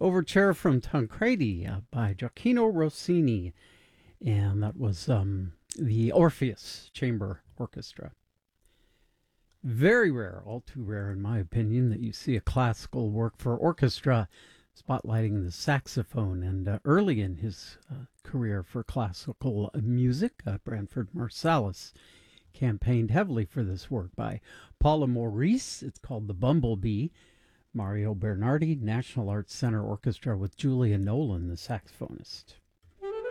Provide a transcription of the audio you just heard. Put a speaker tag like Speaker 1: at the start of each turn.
Speaker 1: Overture from Tancredi by Gioacchino Rossini, and that was the Orpheus Chamber Orchestra. Very rare, all too rare in my opinion, that you see a classical work for orchestra spotlighting the saxophone. And early in his career for classical music, Branford Marsalis campaigned heavily for this work by Paula Maurice. It's called The Bumblebee. Mario Bernardi, National Arts Center Orchestra with Julia Nolan, the saxophonist.